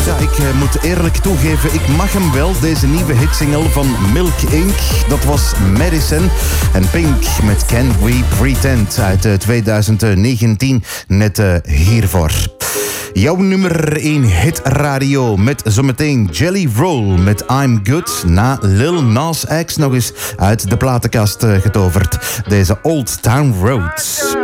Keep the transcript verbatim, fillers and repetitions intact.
Ja, ik uh, moet eerlijk toegeven, ik mag hem wel. Deze nieuwe hitsingle van Milk Incorporated. Dat was Medicine. En Pink met Can We Pretend uit uh, twintig negentien. Net uh, hiervoor. Jouw nummer één hitradio met zometeen Jelly Roll met I'm Good. Na Lil Nas X nog eens uit de platenkast uh, getoverd. Deze Old Town Road.